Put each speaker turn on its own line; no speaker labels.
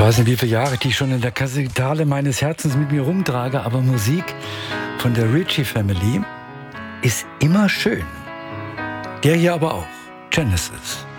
weiß nicht, wie viele Jahre ich die schon in der Kathedrale meines Herzens mit mir rumtrage, aber Musik von der Ritchie Family ist immer schön. Der hier aber auch. Genesis.